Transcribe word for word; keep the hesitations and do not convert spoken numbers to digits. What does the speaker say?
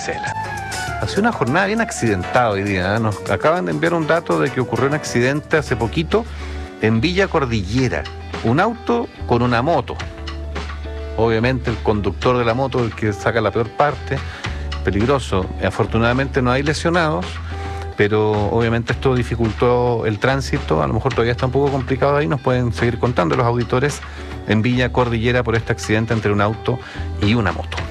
Marcela. Ha sido una jornada bien accidentada hoy día, ¿eh? Nos acaban de enviar un dato de que ocurrió un accidente hace poquito en Villa Cordillera. Un auto con una moto. Obviamente el conductor de la moto, el que saca la peor parte, peligroso. Afortunadamente no hay lesionados, pero obviamente esto dificultó el tránsito. A lo mejor todavía está un poco complicado ahí. Nos pueden seguir contando los auditores en Villa Cordillera por este accidente entre un auto y una moto.